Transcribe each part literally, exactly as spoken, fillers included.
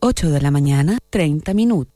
ocho de la mañana, treinta minutos.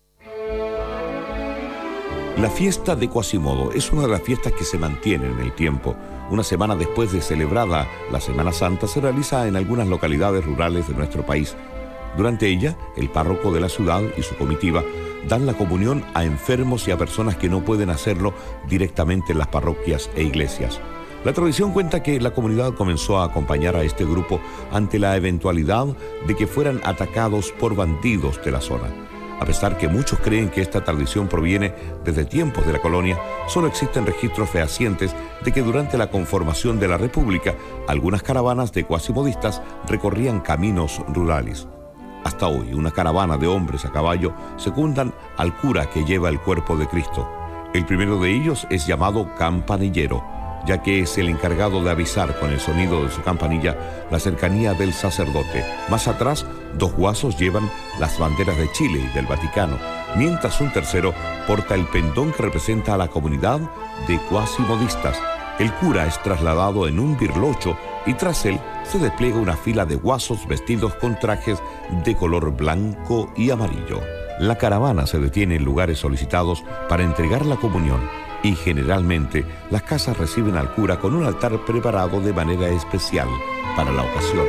La fiesta de Quasimodo es una de las fiestas que se mantiene en el tiempo. Una semana después de celebrada la Semana Santa, se realiza en algunas localidades rurales de nuestro país. Durante ella, el párroco de la ciudad y su comitiva dan la comunión a enfermos y a personas que no pueden hacerlo directamente en las parroquias e iglesias. La tradición cuenta que la comunidad comenzó a acompañar a este grupo ante la eventualidad de que fueran atacados por bandidos de la zona. A pesar que muchos creen que esta tradición proviene desde tiempos de la colonia, solo existen registros fehacientes de que durante la conformación de la República, algunas caravanas de cuasimodistas recorrían caminos rurales. Hasta hoy, una caravana de hombres a caballo secundan al cura que lleva el cuerpo de Cristo. El primero de ellos es llamado campanillero, ya que es el encargado de avisar con el sonido de su campanilla la cercanía del sacerdote. Más atrás, dos guasos llevan las banderas de Chile y del Vaticano, mientras un tercero porta el pendón que representa a la comunidad de cuasimodistas. El cura es trasladado en un birlocho y tras él se despliega una fila de guasos vestidos con trajes de color blanco y amarillo. La caravana se detiene en lugares solicitados para entregar la comunión y generalmente las casas reciben al cura con un altar preparado de manera especial para la ocasión.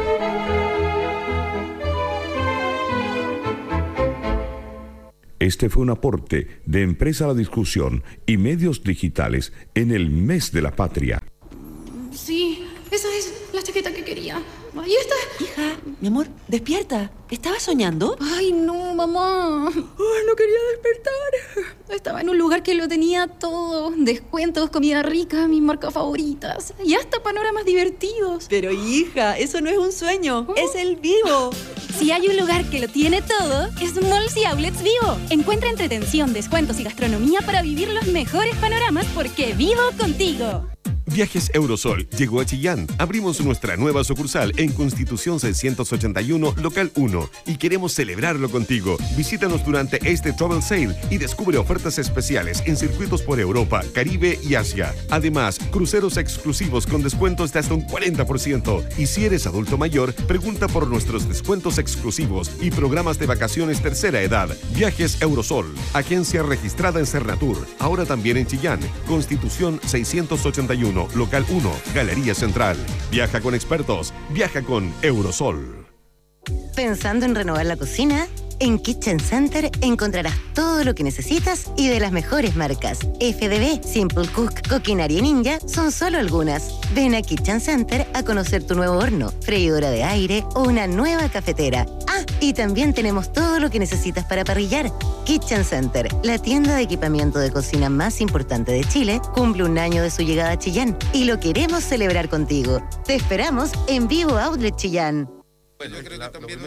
Este fue un aporte de Empresa La Discusión y Medios Digitales en el Mes de la Patria. Sí, esa es la chaqueta que quería. Ahí está. Hija, mi amor, despierta. ¿Estabas soñando? Ay, no, mamá. Ay, no quería despertar. Estaba en un lugar que lo tenía todo. Descuentos, comida rica, mis marcas favoritas. Y hasta panoramas divertidos. Pero hija, eso no es un sueño. ¿Oh? Es el Vivo. Si hay un lugar que lo tiene todo, es Malls y Outlets Vivo. Encuentra entretención, descuentos y gastronomía para vivir los mejores panoramas porque vivo contigo. Viajes Eurosol llegó a Chillán. Abrimos nuestra nueva sucursal en Constitución seiscientos ochenta y uno, local uno, y queremos celebrarlo contigo. Visítanos durante este Travel Sale y descubre ofertas especiales en circuitos por Europa, Caribe y Asia. Además, cruceros exclusivos con descuentos de hasta un cuarenta por ciento. Y si eres adulto mayor, pregunta por nuestros descuentos exclusivos y programas de vacaciones tercera edad. Viajes Eurosol, agencia registrada en Cernatur, ahora también en Chillán. Constitución seiscientos ochenta y uno, local uno, Galería Central. Viaja con expertos, viaja con Eurosol. ¿Pensando en renovar la cocina? En Kitchen Center encontrarás todo lo que necesitas y de las mejores marcas. F D B, Simple Cook, Coquinaria Ninja son solo algunas. Ven a Kitchen Center a conocer tu nuevo horno, freidora de aire o una nueva cafetera. Ah, y también tenemos todo lo que necesitas para parrillar. Kitchen Center, la tienda de equipamiento de cocina más importante de Chile, cumple un año de su llegada a Chillán y lo queremos celebrar contigo. Te esperamos en Vivo Outlet Chillán. Bueno, yo creo que también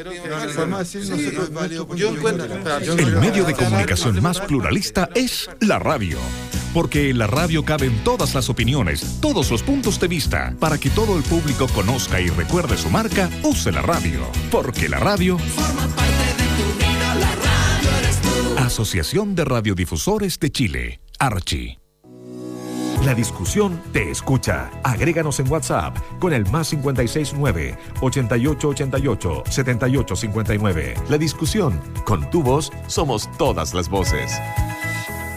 el medio de comunicación más pluralista es la radio. Porque en la radio caben todas las opiniones, todos los puntos de vista. Para que todo el público conozca y recuerde su marca, use la radio. Porque la radio forma parte de tu vida, la radio eres tú. Asociación de Radiodifusores de Chile, Archi. La discusión te escucha. Agréganos en WhatsApp con el más cinco seis nueve, ochenta y ocho ochenta y ocho, setenta y ocho cincuenta y nueve. La discusión, con tu voz somos todas las voces.